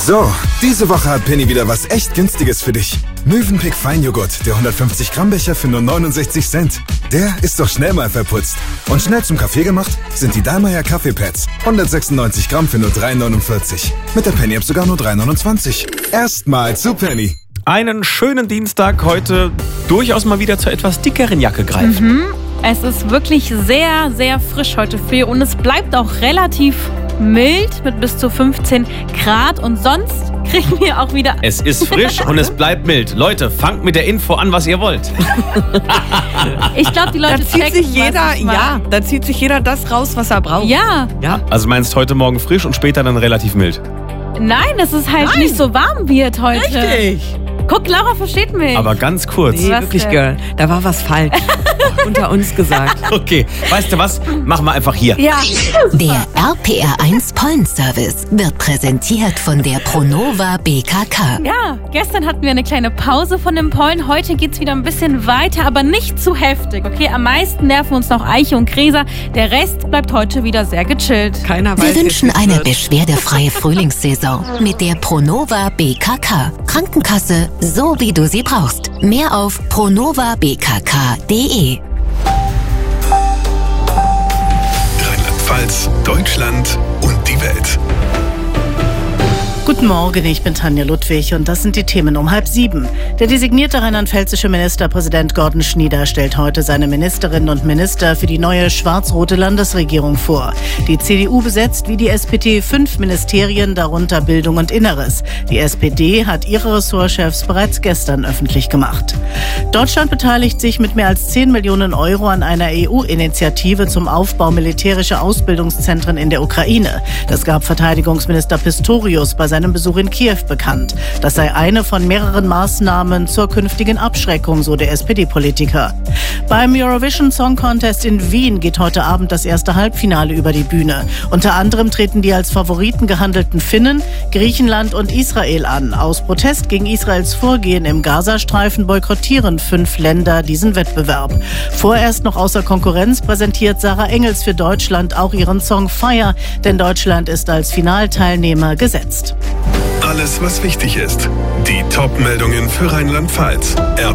So, diese Woche hat Penny wieder was echt Günstiges für dich. Mövenpick Feinjoghurt, der 150 Gramm Becher für nur 69 Cent. Der ist doch schnell mal verputzt. Und schnell zum Kaffee gemacht sind die Dallmayr Kaffeepads. 196 Gramm für nur 3,49. Mit der Penny-App sogar nur 3,29. Erstmal zu Penny. Einen schönen Dienstag, heute durchaus mal wieder zur etwas dickeren Jacke greifen. Es ist wirklich sehr, sehr frisch heute früh und es bleibt auch relativ mild mit bis zu 15 Grad und sonst kriegen wir auch wieder... Es ist frisch und es bleibt mild. Leute, fangt mit der Info an, was ihr wollt. Ich glaube, die Leute checken, da zieht sich jeder das raus, was er braucht. Ja. Also meinst heute Morgen frisch und später dann relativ mild? Nein, dass es halt nicht so warm wird heute. Richtig. Guck, Laura versteht mich. Aber ganz kurz. Nee, Was wirklich, denn? Girl. Da war was falsch. Unter uns gesagt. Okay, weißt du was? Machen wir einfach hier. Ja. Der RPR1 Pollenservice wird präsentiert von der Pronova BKK. Ja, gestern hatten wir eine kleine Pause von dem Pollen. Heute geht's wieder ein bisschen weiter, aber nicht zu heftig. Okay, am meisten nerven uns noch Eiche und Gräser. Der Rest bleibt heute wieder sehr gechillt. Keiner weiß, Wir wünschen wie es eine wird. beschwerdefreie Frühlingssaison mit der Pronova BKK. Krankenkasse, so wie du sie brauchst. Mehr auf pronovabkk.de. Rheinland-Pfalz, Deutschland und die Welt. Guten Morgen, ich bin Tanja Ludwig und das sind die Themen um 6:30. Der designierte rheinland-pfälzische Ministerpräsident Gordon Schnieder stellt heute seine Ministerinnen und Minister für die neue schwarz-rote Landesregierung vor. Die CDU besetzt wie die SPD 5 Ministerien, darunter Bildung und Inneres. Die SPD hat ihre Ressortchefs bereits gestern öffentlich gemacht. Deutschland beteiligt sich mit mehr als 10 Millionen Euro an einer EU-Initiative zum Aufbau militärischer Ausbildungszentren in der Ukraine. Das gab Verteidigungsminister Pistorius bei seinem Besuch in Kiew bekannt. Das sei eine von mehreren Maßnahmen zur künftigen Abschreckung, so der SPD-Politiker. Beim Eurovision Song Contest in Wien geht heute Abend das erste Halbfinale über die Bühne. Unter anderem treten die als Favoriten gehandelten Finnen, Griechenland und Israel an. Aus Protest gegen Israels Vorgehen im Gazastreifen boykottieren 5 Länder diesen Wettbewerb. Vorerst noch außer Konkurrenz präsentiert Sarah Engels für Deutschland auch ihren Song Fire, denn Deutschland ist als Finalteilnehmer gesetzt. Alles, was wichtig ist. Die Top-Meldungen für Rheinland-Pfalz.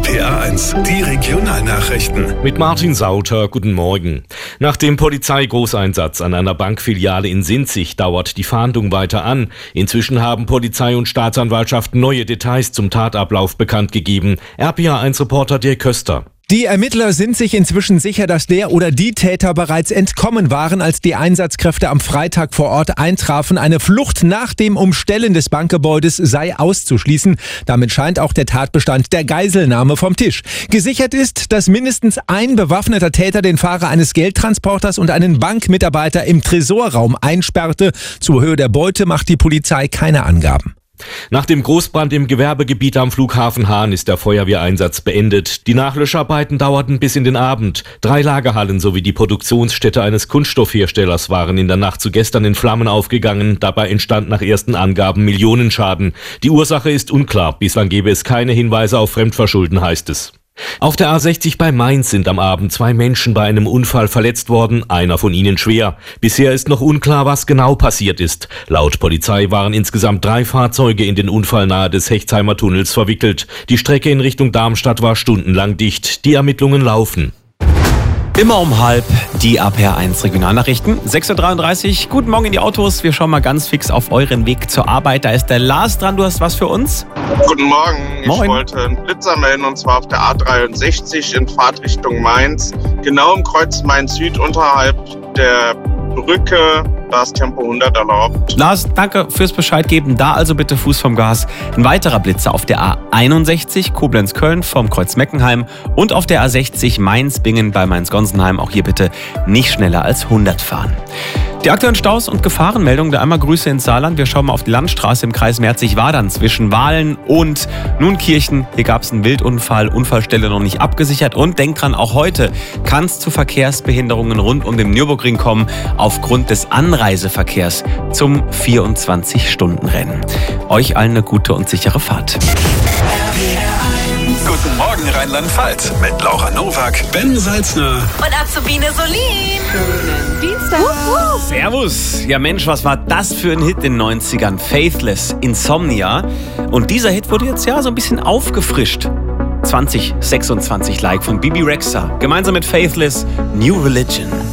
RPR1, die Regionalnachrichten. Mit Martin Sauter, guten Morgen. Nach dem Polizeigroßeinsatz an einer Bankfiliale in Sinzig dauert die Fahndung weiter an. Inzwischen haben Polizei und Staatsanwaltschaft neue Details zum Tatablauf bekannt gegeben. RPR1-Reporter Dirk Köster. Die Ermittler sind sich inzwischen sicher, dass der oder die Täter bereits entkommen waren, als die Einsatzkräfte am Freitag vor Ort eintrafen. Eine Flucht nach dem Umstellen des Bankgebäudes sei auszuschließen. Damit scheint auch der Tatbestand der Geiselnahme vom Tisch. Gesichert ist, dass mindestens ein bewaffneter Täter den Fahrer eines Geldtransporters und einen Bankmitarbeiter im Tresorraum einsperrte. Zur Höhe der Beute macht die Polizei keine Angaben. Nach dem Großbrand im Gewerbegebiet am Flughafen Hahn ist der Feuerwehreinsatz beendet. Die Nachlöscharbeiten dauerten bis in den Abend. 3 Lagerhallen sowie die Produktionsstätte eines Kunststoffherstellers waren in der Nacht zu gestern in Flammen aufgegangen. Dabei entstand nach ersten Angaben Millionenschaden. Die Ursache ist unklar. Bislang gebe es keine Hinweise auf Fremdverschulden, heißt es. Auf der A60 bei Mainz sind am Abend 2 Menschen bei einem Unfall verletzt worden, einer von ihnen schwer. Bisher ist noch unklar, was genau passiert ist. Laut Polizei waren insgesamt 3 Fahrzeuge in den Unfall nahe des Hechtsheimer Tunnels verwickelt. Die Strecke in Richtung Darmstadt war stundenlang dicht. Die Ermittlungen laufen. Immer um 12:30 die RPR1 Regionalnachrichten. 6:33 Uhr. Guten Morgen in die Autos. Wir schauen mal ganz fix auf euren Weg zur Arbeit. Da ist der Lars dran. Du hast was für uns? Guten Morgen. Moin. Ich wollte einen Blitzer melden und zwar auf der A63 in Fahrtrichtung Mainz. Genau im Kreuz Mainz-Süd unterhalb der Brücke. Da ist Tempo 100 erlaubt. Lars, danke fürs Bescheid geben. Da also bitte Fuß vom Gas. Ein weiterer Blitzer auf der A61 Koblenz-Köln vom Kreuz Meckenheim und auf der A60 Mainz-Bingen bei Mainz-Gonsenheim. Auch hier bitte nicht schneller als 100 fahren. Die aktuellen Staus und Gefahrenmeldungen, da einmal Grüße ins Saarland. Wir schauen mal auf die Landstraße im Kreis Merzig-Wadern zwischen Wahlen und Nunkirchen. Hier gab es einen Wildunfall, Unfallstelle noch nicht abgesichert. Und denkt dran, auch heute kann es zu Verkehrsbehinderungen rund um den Nürburgring kommen, aufgrund des Anreiseverkehrs zum 24-Stunden-Rennen. Euch allen eine gute und sichere Fahrt. RPR1 Guten Morgen Rheinland-Pfalz mit Laura Nowak, Ben Salzner Und Azubine Solin. Schönen Dienstag. Servus. Ja Mensch, was war das für ein Hit in den 90ern? Faithless, Insomnia. Und dieser Hit wurde jetzt ja so ein bisschen aufgefrischt. 2026 Like von Bibi Rexha. Gemeinsam mit Faithless, New Religion.